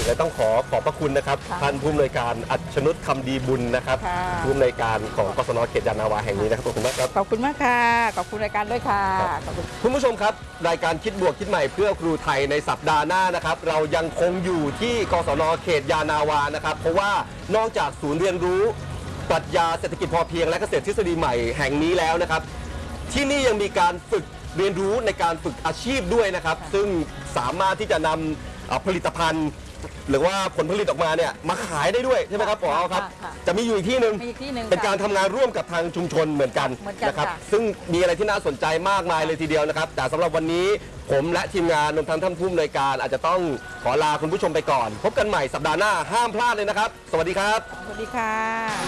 และต้องขอบพระคุณนะครับท่านผู้อำนวยการอัชนุชคำดีบุญนะครับผู้อำนวยการของกศนเขตยานาวาแห่งนี้นะครับขอบคุณมากครับขอบคุณมากค่ะขอบคุณรายการด้วยค่ะคุณผู้ชมครับรายการคิดบวกคิดใหม่เพื่อครูไทยในสัปดาห์หน้านะครับเรายังคงอยู่ที่กศนเขตยานาวานะครับเพราะว่านอกจากศูนย์เรียนรู้ปรัชญาเศรษฐกิจพอเพียงและเกษตรทฤษฎีใหม่แห่งนี้แล้วนะครับที่นี่ยังมีการฝึกเรียนรู้ในการฝึกอาชีพด้วยนะครับซึ่งสามารถที่จะนำผลิตภัณฑ์หรือว่าผลผลิตออกมาเนี่ยมาขายได้ด้วยใช่ไหมครับผอครับจะมีอยู่อีกที่หนึ่งเป็นการทำงานร่วมกับทางชุมชนเหมือนกันนะครับซึ่งมีอะไรที่น่าสนใจมากมายเลยทีเดียวนะครับแต่สำหรับวันนี้ผมและทีมงานรวมทั้งท่านผู้อำนวยการอาจจะต้องขอลาคุณผู้ชมไปก่อนพบกันใหม่สัปดาห์หน้าห้ามพลาดเลยนะครับสวัสดีครับสวัสดีค่ะ